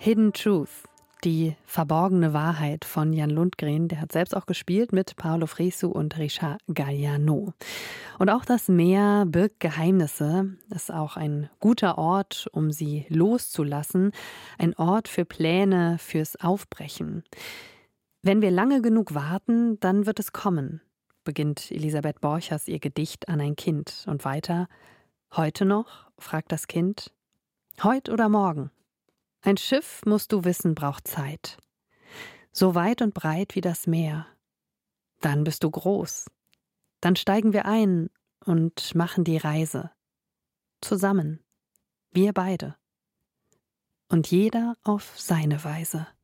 Hidden Truth, die verborgene Wahrheit von Jan Lundgren. Der hat selbst auch gespielt mit Paolo Fresu und Richard Galliano. Und auch das Meer birgt Geheimnisse, ist auch ein guter Ort, um sie loszulassen, ein Ort für Pläne, fürs Aufbrechen. Wenn wir lange genug warten, dann wird es kommen, beginnt Elisabeth Borchers ihr Gedicht an ein Kind. Und weiter: Heute noch? Fragt das Kind. Heut oder morgen? Ein Schiff, musst du wissen, braucht Zeit. So weit und breit wie das Meer. Dann bist du groß. Dann steigen wir ein und machen die Reise. Zusammen. Wir beide. Und jeder auf seine Weise.